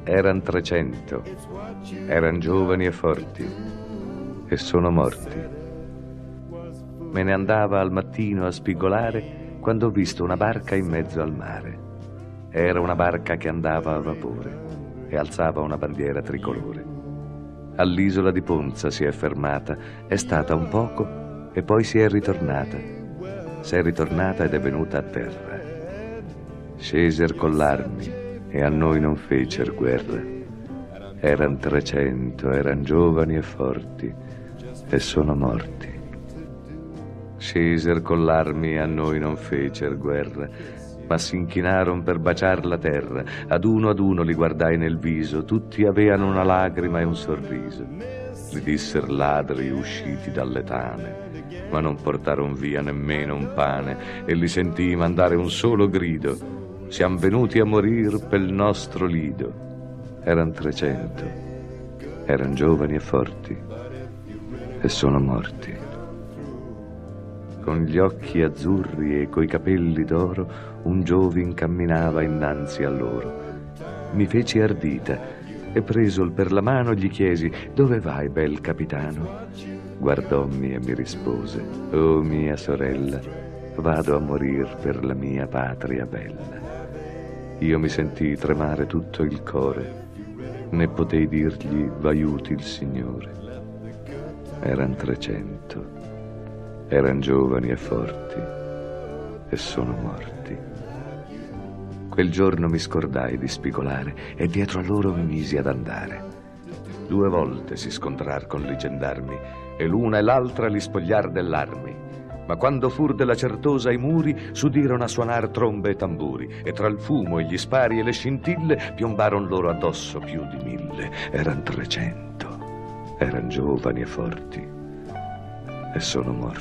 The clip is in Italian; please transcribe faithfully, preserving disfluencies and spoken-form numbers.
Eran trecento, eran giovani e forti, e sono morti. Me ne andava al mattino a spigolare quando ho visto una barca in mezzo al mare. Era una barca che andava a vapore e alzava una bandiera tricolore. All'isola di Ponza si è fermata, è stata un poco e poi si è ritornata. S'è ritornata ed è venuta a terra. Sceser con l'armi e a noi non fecer guerra. Eran trecento, eran giovani e forti, e sono morti. Sceser con l'armi e a noi non fecer guerra, ma s'inchinaron per baciar la terra. Ad uno ad uno li guardai nel viso, tutti aveano una lagrima e un sorriso. Li disser ladri usciti dalle tane, ma non portaron via nemmeno un pane, e li sentii mandare un solo grido: siam venuti a morir pel nostro lido. Eran trecento, eran giovani e forti, e sono morti. Con gli occhi azzurri e coi capelli d'oro, un giovin camminava innanzi a loro. Mi feci ardita e presol per la mano gli chiesi: dove vai, bel capitano? Guardommi e mi rispose: oh mia sorella, vado a morir per la mia patria bella. Io mi sentii tremare tutto il core, né potei dirgli v'aiuti il Signore. Eran trecento, eran giovani e forti, e sono morti. Quel giorno mi scordai di spigolare e dietro a loro mi misi ad andare. Due volte si scontrar con li gendarmi e l'una e l'altra li spogliar dell'armi. Ma quando fur della Certosa i muri, s'udirono a suonar trombe e tamburi, e tra il fumo e gli spari e le scintille piombaron loro addosso più di mille. Eran trecento, eran giovani e forti, e sono morti.